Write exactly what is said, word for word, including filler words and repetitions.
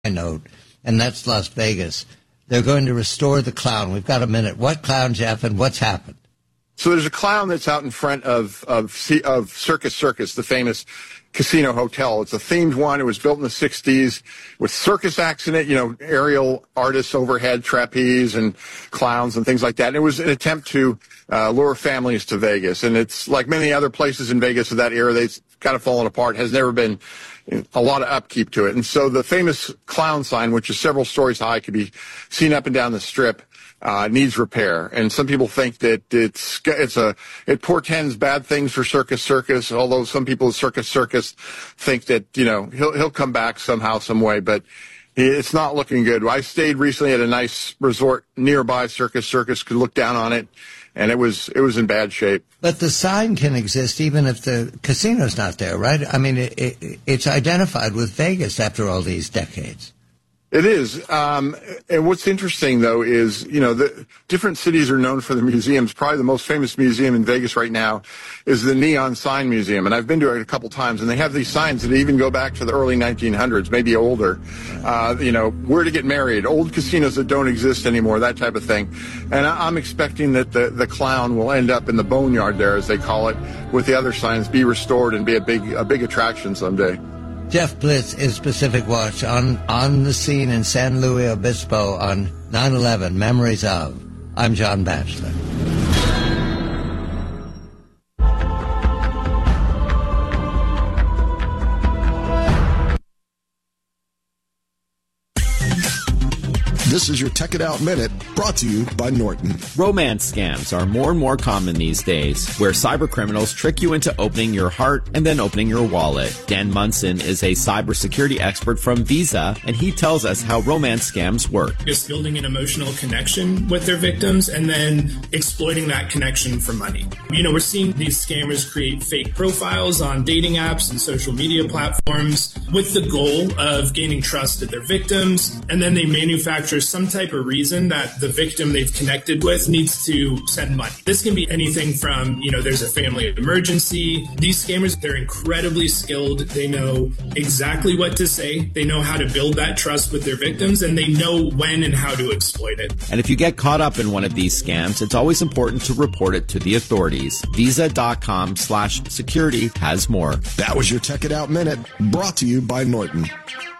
note, and that's Las Vegas. They're going to restore the clown. We've got a minute. What clown, Jeff, and what's happened? So there's a clown that's out in front of of, of Circus Circus, the famous casino hotel. It's a themed one. It was built in the sixties with circus acts in it, you know, aerial artists overhead, trapeze and clowns and things like that. And it was an attempt to uh, lure families to Vegas. And it's like many other places in Vegas of that era, they've kind of fallen apart, has never been a lot of upkeep to it. And so the famous clown sign, which is several stories high, could be seen up and down the strip, uh, needs repair. And some people think that it's, it's a, it portends bad things for Circus Circus, although some people at Circus Circus think that, you know, he'll, he'll come back somehow, some way, but it's not looking good. I stayed recently at a nice resort nearby Circus Circus, could look down on it, and it was it was in bad shape. But the sign can exist even if the casino's not there, right? I mean, it, it, it's identified with Vegas after all these decades. It is. Um, and what's interesting, though, is, you know, the different cities are known for the museums. Probably the most famous museum in Vegas right now is the Neon Sign Museum. And I've been to it a couple times, and they have these signs that even go back to the early nineteen hundreds, maybe older. Uh, you know, where to get married, old casinos that don't exist anymore, that type of thing. And I'm expecting that the, the clown will end up in the boneyard there, as they call it, with the other signs, be restored and be a big, a big attraction someday. Jeff Blitz is Pacific Watch on, on the scene in San Luis Obispo on nine eleven, Memories of. I'm John Batchelor. This is your Tech It Out Minute, brought to you by Norton. Romance scams are more and more common these days, where cybercriminals trick you into opening your heart and then opening your wallet. Dan Munson is a cybersecurity expert from Visa, and he tells us how romance scams work. Just building an emotional connection with their victims and then exploiting that connection for money. You know, we're seeing these scammers create fake profiles on dating apps and social media platforms with the goal of gaining trust of their victims, and then they manufacture some type of reason that the victim they've connected with needs to send money. This can be anything from, you know, there's a family emergency. These scammers, they're incredibly skilled. They know exactly what to say. They know how to build that trust with their victims, and they know when and how to exploit it. And if you get caught up in one of these scams, it's always important to report it to the authorities. Visa.com slash security has more. That was your Tech It Out Minute, brought to you by Norton.